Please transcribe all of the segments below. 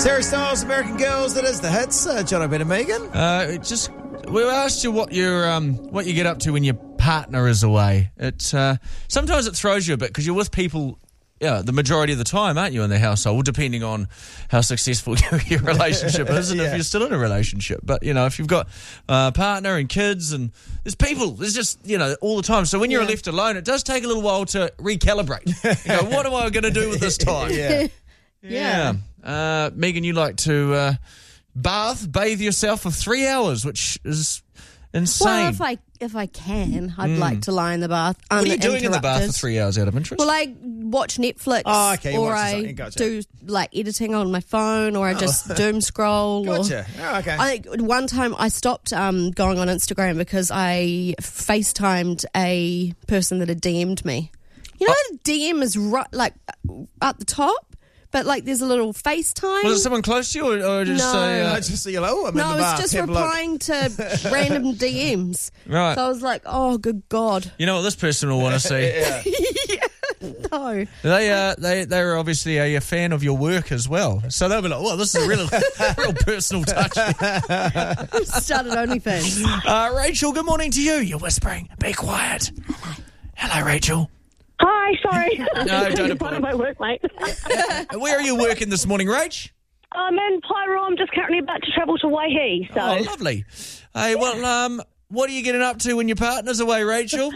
Sarah Styles, American Girls, that is the hits. John O'Brien and Megan. We asked you what you get up to when your partner is away. Sometimes it throws you a bit because you're with people the majority of the time, aren't you, in the household, depending on how successful your relationship is and if you're still in a relationship. But, if you've got a partner and kids and there's just, all the time. So when you're left alone, it does take a little while to recalibrate. What am I going to do with this time? Megan, you like to bathe yourself for 3 hours, which is insane. Well, if I can, I'd like to lie in the bath uninterrupted. What are you doing in the bath for 3 hours out of interest? Well, I watch Netflix, or I do editing on my phone, or I just doom scroll. Gotcha. Okay. I think one time I stopped going on Instagram because I FaceTimed a person that had DM'd me. The DM is right, at the top. But, there's a little FaceTime. Was it someone close to you or just just say, hello, I'm in the bath. No, it's just replying to random DMs. Right. So I was like, oh, good God. You know what this person will want to see? No. They're obviously a fan of your work as well. So they'll be like, well, this is a real personal touch. Started OnlyFans. Rachel, good morning to you. You're whispering. Be quiet. Hello, Rachel. Hi, sorry. No, don't Part of my work, mate. Where are you working this morning, Rach? I'm in Pyro. I'm just currently about to travel to Waihi. So. Oh, lovely. Hey, well, what are you getting up to when your partner's away, Rachel?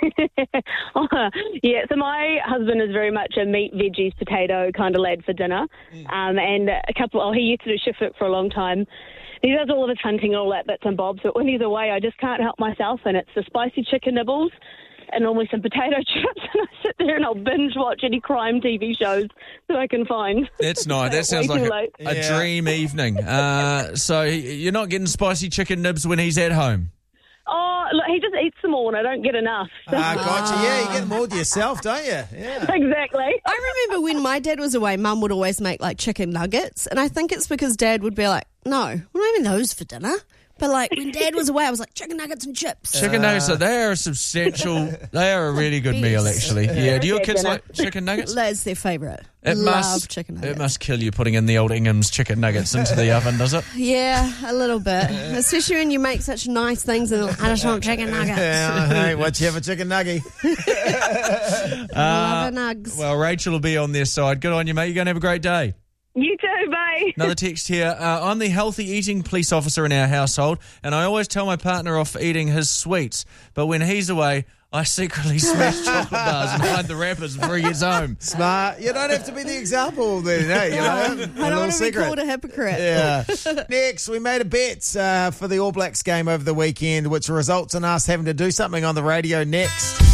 So my husband is very much a meat, veggies, potato kind of lad for dinner. And he used to do shift work for a long time. He does all of his hunting and all that bits and bobs. But when he's away, I just can't help myself. And it's the spicy chicken nibbles and normally some potato chips, and I sit there and I'll binge watch any crime TV shows that I can find. That's nice. That sounds like a dream evening. So you're not getting spicy chicken nibs when he's at home? Oh, look, he just eats them all and I don't get enough. Gotcha. Yeah, you get them all to yourself, don't you? Yeah. Exactly. I remember when my dad was away, Mum would always make chicken nuggets, and I think it's because Dad would be like, no, we're not having those for dinner. But when Dad was away, I was like, chicken nuggets and chips. Chicken nuggets, they are they are a really good meal, actually. Yeah. Do your kids like chicken nuggets? That's their favourite. Love chicken nuggets. It must kill you putting in the old Ingham's chicken nuggets into the oven, does it? Yeah, a little bit. Especially when you make such nice things and I just want chicken nuggets. Hey, what'd you have a chicken nugget? Love a nugs. Well, Rachel will be on their side. Good on you, mate. You're going to have a great day. You too, bye. Another text here. I'm the healthy eating police officer in our household, and I always tell my partner off for eating his sweets. But when he's away, I secretly smash chocolate bars and hide the wrappers before he gets home. Smart. You don't have to be the example then, eh? I don't want to be called a hypocrite. Yeah. Next, we made a bet for the All Blacks game over the weekend, which results in us having to do something on the radio next.